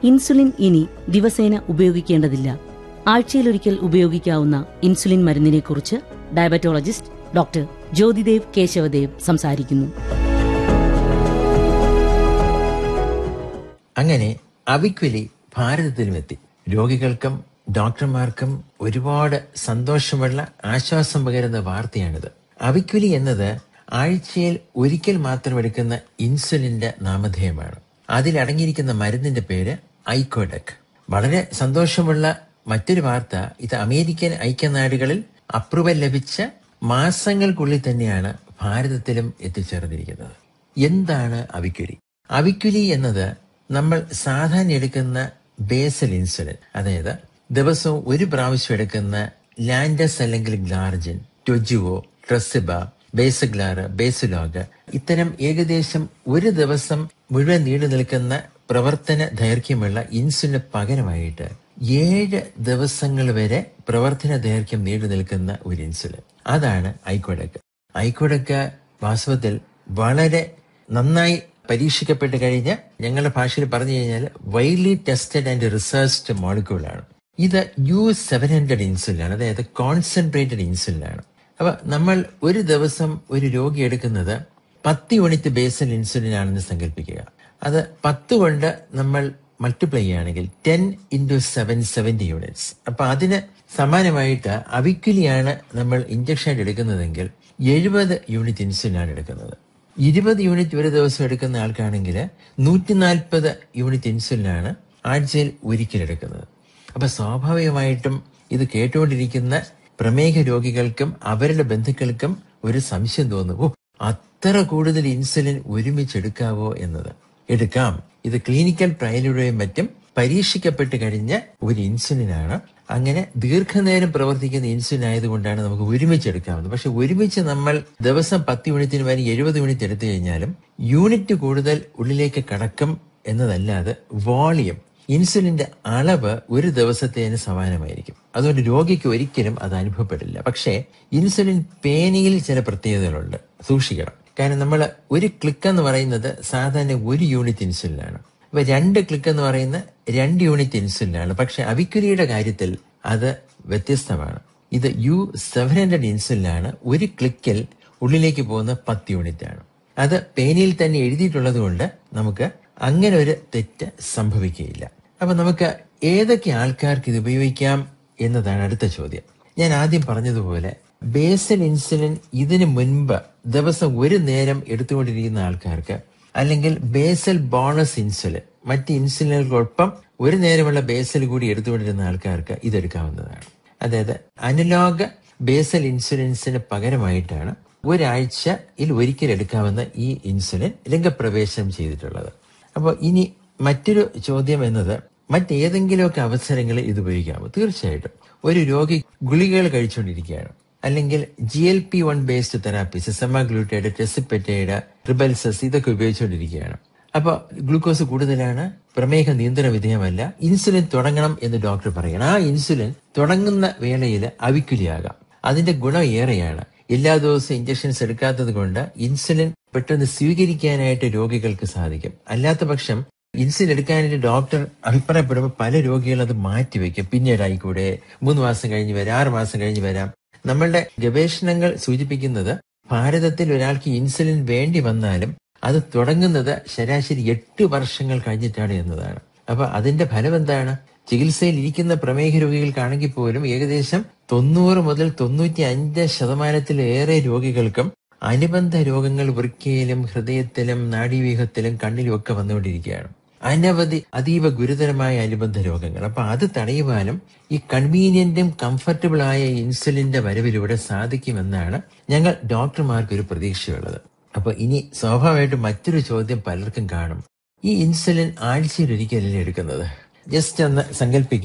Insulin ഇനി ദിവസേന ഉപയോഗിക്കേണ്ടതില്ല. ആഴ്ചയിലൊരിക്കൽ ഉപയോഗിക്കാവുന്ന insulin മരുന്നിനെക്കുറിച്ച് diabetologist doctor Jyothidev Kesavadev സംസാരിക്കുന്നു. അങ്ങനെ അവിക്വലി ഭാരതത്തിലുമെത്തി. രോഗികൾക്കും ഡോക്ടർമാർക്കും ഒരുപാട് സന്തോഷമുള്ള ആശ്വാസം പകരുന്ന വാർത്തയാണിത്. അവിക്വലി എന്നത് ആഴ്ചയിൽ ഒരിക്കൽ മാത്രം എടുക്കുന്ന ഇൻസുലിന്റെ നാമധേയമാണ്. അതിലടങ്ങിയിരിക്കുന്ന മരുന്നിന്റെ പേര് ഐക്കോഡെക്. വളരെ സന്തോഷമുള്ള മറ്റൊരു വാർത്ത, ഇത് അമേരിക്കൻ ഐക്യനാടുകളിൽ അപ്രൂവൽ ലഭിച്ച മാസങ്ങൾക്കുള്ളിൽ തന്നെയാണ് ഭാരതത്തിലും എത്തിച്ചേർന്നിരിക്കുന്നത്. എന്താണ് അവിക്വലി? അവിക്വലി എന്നത് നമ്മൾ സാധാരണ എടുക്കുന്ന ബേസൽ ഇൻസുലിൻ, അതായത് ദിവസവും ഒരു പ്രാവശ്യം എടുക്കുന്ന ലാൻഡസ് അല്ലെങ്കിൽ ഗ്ലാർജിൻ, ടൊജുവോ, ട്രെസിബ, ബേസഗ്ലാറ്, ബേസുലോഗ്, ഇത്തരം ഏകദേശം ഒരു ദിവസം മുഴുവൻ നീണ്ടു നിൽക്കുന്ന പ്രവർത്തന ദൈർഘ്യമുള്ള ഇൻസുലിന് പകരമായിട്ട് 7 ദിവസങ്ങൾ വരെ പ്രവർത്തന ദൈർഘ്യം നീണ്ടു നിൽക്കുന്ന ഒരു ഇൻസുലിൻ, അതാണ് ഐക്കോഡെക്. ഐക്കോഡെക് വാസ്തവത്തിൽ വളരെ നന്നായി പരീക്ഷിക്കപ്പെട്ട് കഴിഞ്ഞ, ഞങ്ങളുടെ ഭാഷയിൽ പറഞ്ഞു കഴിഞ്ഞാൽ വൈഡ്ലി ടെസ്റ്റഡ് ആൻഡ് റിസർച്ച്ഡ് മോളിക്യൂളാണ്. ഇത് U700 ഇൻസുലിനാണ്, അതായത് കോൺസെൻട്രേറ്റഡ് ഇൻസുലിനാണ്. അപ്പൊ നമ്മൾ ഒരു ദിവസം ഒരു രോഗി എടുക്കുന്നത് 10 യൂണിറ്റ് ബേസൽ ഇൻസുലിൻ ആണെന്ന് സങ്കല്പിക്കുക. അത് 10 കൊണ്ട് നമ്മൾ മൾട്ടിപ്ലൈ ചെയ്യുകയാണെങ്കിൽ 10 × 7 70 യൂണിറ്റ്സ്. അപ്പൊ അതിന് സമാനമായിട്ട് അവിക്വലിയാണ് നമ്മൾ ഇഞ്ചക്ഷൻ എടുക്കുന്നതെങ്കിൽ 70 യൂണിറ്റ് ഇൻസുലിനാണ് എടുക്കുന്നത്. 20 യൂണിറ്റ് ഒരു ദിവസം എടുക്കുന്ന ആൾക്കാണെങ്കിൽ 140 യൂണിറ്റ് ഇൻസുലിനാണ് ആഴ്ചയിൽ ഒരിക്കൽ എടുക്കുന്നത്. അപ്പൊ സ്വാഭാവികമായിട്ടും ഇത് കേട്ടുകൊണ്ടിരിക്കുന്ന പ്രമേഹ രോഗികൾക്കും അവരുടെ ബന്ധുക്കൾക്കും ഒരു സംശയം തോന്നും, അത്ര കൂടുതൽ ഇൻസുലിൻ ഒരുമിച്ചെടുക്കാവോ എന്നത്. എടുക്കാം. ഇത് ക്ലിനിക്കൽ ട്രയലിലൂടെയും മറ്റും പരീക്ഷിക്കപ്പെട്ട് കഴിഞ്ഞ ഒരു ഇൻസുലിനാണ്. അങ്ങനെ ദീർഘനേരം പ്രവർത്തിക്കുന്ന ഇൻസുലിൻ ആയതുകൊണ്ടാണ് നമുക്ക് ഒരുമിച്ചെടുക്കാവുന്നത്. പക്ഷെ ഒരുമിച്ച് നമ്മൾ ദിവസം 10 യൂണിറ്റിന് വരെ 70 യൂണിറ്റ് എടുത്തു കഴിഞ്ഞാലും യൂണിറ്റ് കൂടുതൽ ഉള്ളിലേക്ക് കടക്കും എന്നതല്ലാതെ വോളിയം, ഇൻസുലിന്റെ അളവ് ഒരു ദിവസത്തേന് സമാനമായിരിക്കും. അതുകൊണ്ട് രോഗിക്ക് ഒരിക്കലും അത് അനുഭവപ്പെടില്ല. പക്ഷേ ഇൻസുലിൻ പേനിയിൽ ചില പ്രത്യേകതകളുണ്ട്, സൂക്ഷിക്കണം. കാരണം നമ്മൾ ഒരു ക്ലിക്ക് എന്ന് പറയുന്നത് സാധാരണ 1 യൂണിറ്റ് ഇൻസുലിനാണ്. അപ്പൊ 2 ക്ലിക്ക് എന്ന് പറയുന്ന 2 യൂണിറ്റ് ഇൻസുലിനാണ്. പക്ഷെ അവിക്വലിയുടെ കാര്യത്തിൽ അത് വ്യത്യസ്തമാണ്. ഇത് U700 ഇൻസുലിനാണ്. ഒരു ക്ലിക്കിൽ ഉള്ളിലേക്ക് പോകുന്ന 10 യൂണിറ്റ് ആണ്. അത് പേനിയിൽ തന്നെ എഴുതിയിട്ടുള്ളത് കൊണ്ട് നമുക്ക് അങ്ങനെ ഒരു തെറ്റ് സംഭവിക്കുകയില്ല. അപ്പൊ നമുക്ക് ഏതൊക്കെ ആൾക്കാർക്ക് ഇത് ഉപയോഗിക്കാം എന്നതാണ് അടുത്ത ചോദ്യം. ഞാൻ ആദ്യം പറഞ്ഞതുപോലെ ബേസൽ ഇൻസുലിൻ ഇതിനു മുൻപ് ദിവസം ഒരു നേരം എടുത്തുകൊണ്ടിരിക്കുന്ന ആൾക്കാർക്ക്, അല്ലെങ്കിൽ ബേസൽ ബോണസ് ഇൻസുലിൻ, മറ്റ് ഇൻസുലിനുകൾക്കൊപ്പം ഒരു നേരമുള്ള ബേസൽ കൂടി എടുത്തുകൊണ്ടിരുന്ന ആൾക്കാർക്ക് ഇതെടുക്കാവുന്നതാണ്. അതായത് അനലോഗ് ബേസൽ ഇൻസുലിൻസിന് പകരമായിട്ടാണ് ഒരാഴ്ചയിൽ ഒരിക്കൽ എടുക്കാവുന്ന ഈ ഇൻസുലിൻ രംഗപ്രവേശനം ചെയ്തിട്ടുള്ളത്. അപ്പോൾ ഇനി മറ്റൊരു ചോദ്യം എന്നത്, മറ്റേതെങ്കിലുമൊക്കെ അവസരങ്ങളിൽ ഇത് ഉപയോഗിക്കാമോ? തീർച്ചയായിട്ടും. ഒരു രോഗി ഗുളികകൾ കഴിച്ചുകൊണ്ടിരിക്കുകയാണ്, അല്ലെങ്കിൽ GLP-1 ബേസ്ഡ് തെറാപ്പീസ്, സെമാഗ്ലൂട്ടൈഡ്, ടെസിപെറ്റൈഡ്, റിബൽസസ്, ഇതൊക്കെ ഉപയോഗിച്ചുകൊണ്ടിരിക്കുകയാണ്. അപ്പൊ ഗ്ലൂക്കോസ് കൂടുതലാണ്, പ്രമേഹ നിയന്ത്രണ വിധേയമല്ല, ഇൻസുലിൻ തുടങ്ങണം എന്ന് ഡോക്ടർ പറയണം. ആ ഇൻസുലിൻ തുടങ്ങുന്ന വേളയിൽ അവിക്വലിയാകാം. അതിന്റെ ഗുണം ഏറെയാണ്. എല്ലാ ദിവസവും ഇഞ്ചക്ഷൻസ് എടുക്കാത്തത് കൊണ്ട് ഇൻസുലിൻ പെട്ടെന്ന് സ്വീകരിക്കാനായിട്ട് രോഗികൾക്ക് സാധിക്കും. അല്ലാത്ത പക്ഷം ഇൻസുലിൻ എടുക്കാനായിട്ട് ഡോക്ടർ അഭിപ്രായപ്പെടുമ്പോൾ പല രോഗികളും അത് മാറ്റിവെക്കും. പിന്നീട് ആയിക്കൂടെ, 3 മാസം കഴിഞ്ഞ് വരാം, 6 മാസം കഴിഞ്ഞ് വരാം. നമ്മളുടെ ഗവേഷണങ്ങൾ സൂചിപ്പിക്കുന്നത് ഭാരതത്തിൽ ഒരാൾക്ക് ഇൻസുലിൻ വേണ്ടി വന്നാലും അത് തുടങ്ങുന്നത് ശരാശരി 8 വർഷങ്ങൾ കഴിഞ്ഞിട്ടാണ് എന്നതാണ്. അപ്പൊ അതിന്റെ ഫലം എന്താണ്? ചികിത്സയിൽ ഇരിക്കുന്ന പ്രമേഹ രോഗികൾക്കാണെങ്കിൽ പോലും ഏകദേശം 90 മുതൽ 95% രോഗികൾക്കും അനുബന്ധ രോഗങ്ങൾ വൃക്കയിലും ഹൃദയത്തിലും നാഡീവ്യൂഹത്തിലും കണ്ണിലും ഒക്കെ വന്നുകൊണ്ടിരിക്കുകയാണ്. അനവധി അതീവ ഗുരുതരമായ അനുബന്ധ രോഗങ്ങൾ. അപ്പൊ അത് തടയുവാനും ഈ കൺവീനിയന്റും കംഫർട്ടബിൾ ആയ ഇൻസുലിന്റെ വരവിലൂടെ സാധിക്കുമെന്നാണ് ഞങ്ങൾ ഡോക്ടർമാർക്ക് ഒരു പ്രതീക്ഷയുള്ളത്. അപ്പൊ ഇനി സ്വാഭാവികമായിട്ടും മറ്റൊരു ചോദ്യം പലർക്കും കാണും, ഈ ഇൻസുലിൻ ആഴ്ചയിൽ ഒരിക്കലല്ലേ എടുക്കുന്നത്? ജസ്റ്റ് ഒന്ന് സങ്കല്പിക്കുക,